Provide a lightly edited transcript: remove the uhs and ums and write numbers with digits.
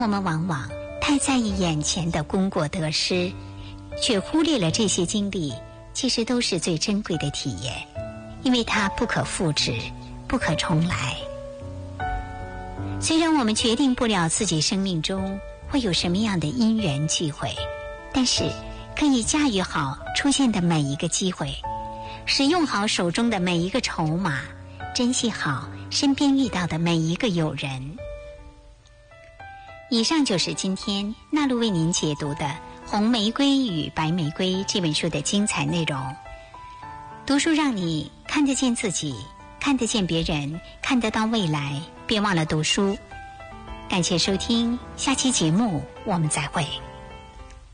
我们往往太在意眼前的功过得失，却忽略了这些经历其实都是最珍贵的体验，因为它不可复制，不可重来。虽然我们决定不了自己生命中会有什么样的因缘聚会，但是可以驾驭好出现的每一个机会，使用好手中的每一个筹码，珍惜好身边遇到的每一个友人。以上就是今天纳露为您解读的《红玫瑰与白玫瑰》这本书的精彩内容。读书让你看得见自己，看得见别人，看得到未来，别忘了读书。感谢收听，下期节目我们再会。